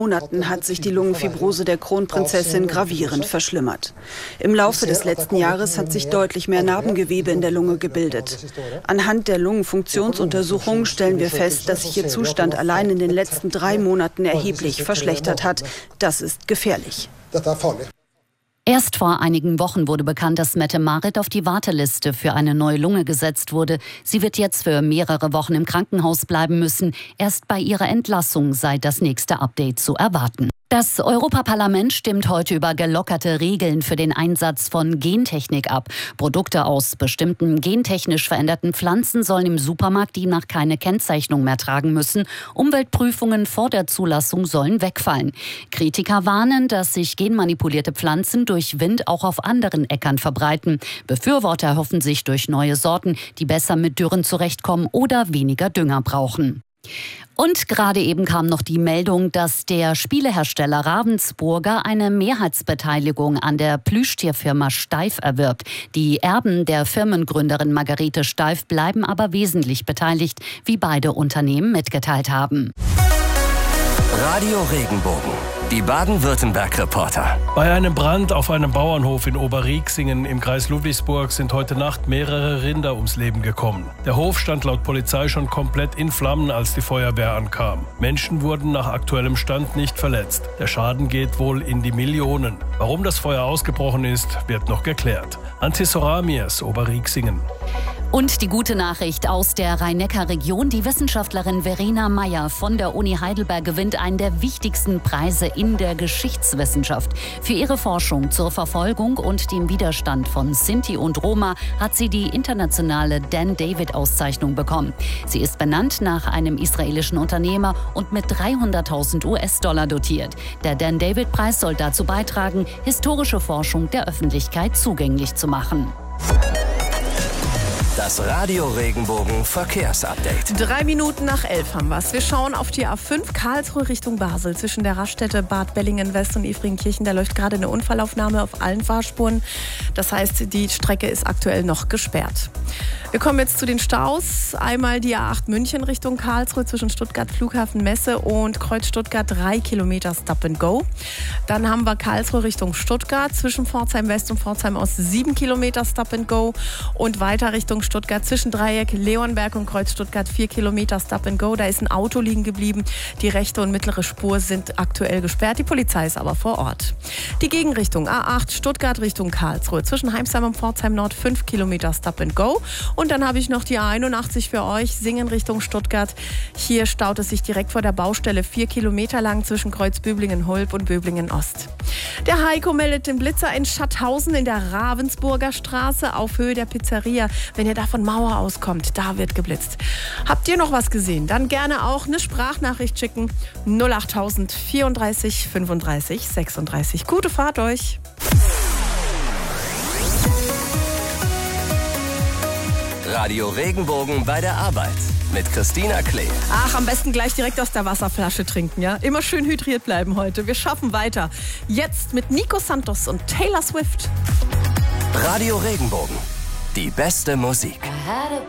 Monaten hat sich die Lungenfibrose der Kronprinzessin gravierend verschlimmert. Im Laufe des letzten Jahres hat sich deutlich mehr Narbengewebe in der Lunge gebildet. Anhand der Lungenfunktionsuntersuchungen stellen wir fest, dass sich ihr Zustand allein in den letzten 3 Monaten erheblich verschlechtert hat. Das ist gefährlich. Erst vor einigen Wochen wurde bekannt, dass Mette-Marit auf die Warteliste für eine neue Lunge gesetzt wurde. Sie wird jetzt für mehrere Wochen im Krankenhaus bleiben müssen. Erst bei ihrer Entlassung sei das nächste Update zu erwarten. Das Europaparlament stimmt heute über gelockerte Regeln für den Einsatz von Gentechnik ab. Produkte aus bestimmten gentechnisch veränderten Pflanzen sollen im Supermarkt demnach keine Kennzeichnung mehr tragen müssen. Umweltprüfungen vor der Zulassung sollen wegfallen. Kritiker warnen, dass sich genmanipulierte Pflanzen durch Wind auch auf anderen Äckern verbreiten. Befürworter erhoffen sich durch neue Sorten, die besser mit Dürren zurechtkommen oder weniger Dünger brauchen. Und gerade eben kam noch die Meldung, dass der Spielehersteller Ravensburger eine Mehrheitsbeteiligung an der Plüschtierfirma Steiff erwirbt. Die Erben der Firmengründerin Margarete Steiff bleiben aber wesentlich beteiligt, wie beide Unternehmen mitgeteilt haben. Radio Regenbogen, die Baden-Württemberg-Reporter. Bei einem Brand auf einem Bauernhof in Oberrieksingen im Kreis Ludwigsburg sind heute Nacht mehrere Rinder ums Leben gekommen. Der Hof stand laut Polizei schon komplett in Flammen, als die Feuerwehr ankam. Menschen wurden nach aktuellem Stand nicht verletzt. Der Schaden geht wohl in die Millionen. Warum das Feuer ausgebrochen ist, wird noch geklärt. Antis Soramiers, Oberrieksingen. Und die gute Nachricht aus der Rhein-Neckar-Region. Die Wissenschaftlerin Verena Meyer von der Uni Heidelberg gewinnt einen der wichtigsten Preise in der Geschichtswissenschaft. Für ihre Forschung zur Verfolgung und dem Widerstand von Sinti und Roma hat sie die internationale Dan-David-Auszeichnung bekommen. Sie ist benannt nach einem israelischen Unternehmer und mit 300.000 US-Dollar dotiert. Der Dan-David-Preis soll dazu beitragen, historische Forschung der Öffentlichkeit zugänglich zu machen. Das Radio Regenbogen Verkehrsupdate. 3 Minuten nach 11 haben wir's. Wir schauen auf die A5 Karlsruhe Richtung Basel. Zwischen der Raststätte Bad Bellingen-West und Efringkirchen. Da läuft gerade eine Unfallaufnahme auf allen Fahrspuren. Das heißt, die Strecke ist aktuell noch gesperrt. Wir kommen jetzt zu den Staus. Einmal die A8 München Richtung Karlsruhe zwischen Stuttgart Flughafen Messe und Kreuz Stuttgart 3 Kilometer Stop and Go. Dann haben wir Karlsruhe Richtung Stuttgart zwischen Pforzheim West und Pforzheim Ost 7 Kilometer Stop and Go. Und weiter Richtung Stuttgart zwischen Dreieck Leonberg und Kreuz Stuttgart 4 Kilometer Stop and Go. Da ist ein Auto liegen geblieben. Die rechte und mittlere Spur sind aktuell gesperrt. Die Polizei ist aber vor Ort. Die Gegenrichtung A8 Stuttgart Richtung Karlsruhe zwischen Heimsheim und Pforzheim Nord 5 Kilometer Stop and Go. Und dann habe ich noch die A81 für euch, Singen Richtung Stuttgart. Hier staut es sich direkt vor der Baustelle 4 Kilometer lang zwischen Kreuz Böblingen-Hulb und Böblingen-Ost. Der Heiko meldet den Blitzer in Schattausen in der Ravensburger Straße auf Höhe der Pizzeria. Wenn ihr da von Mauer auskommt, da wird geblitzt. Habt ihr noch was gesehen? Dann gerne auch eine Sprachnachricht schicken. 08000 34 35 36. Gute Fahrt euch. Radio Regenbogen bei der Arbeit mit Christina Klee. Ach, am besten gleich direkt aus der Wasserflasche trinken, ja? Immer schön hydriert bleiben heute. Wir schaffen weiter. Jetzt mit Nico Santos und Taylor Swift. Radio Regenbogen, die beste Musik. I had a